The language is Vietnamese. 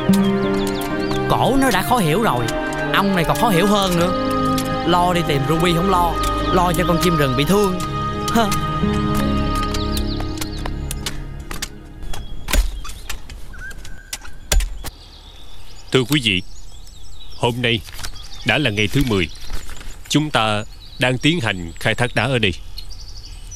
Cổ nó đã khó hiểu rồi, ông này còn khó hiểu hơn nữa. Lo đi tìm Ruby không lo, lo cho con chim rừng bị thương. Thưa quý vị, hôm nay đã là ngày thứ 10. Chúng ta đang tiến hành khai thác đá ở đây.